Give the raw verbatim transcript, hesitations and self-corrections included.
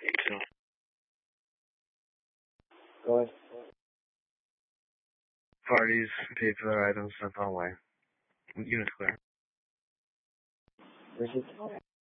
So, Go ahead. parties, pay for their items, that's all way. Units clear. Where's it?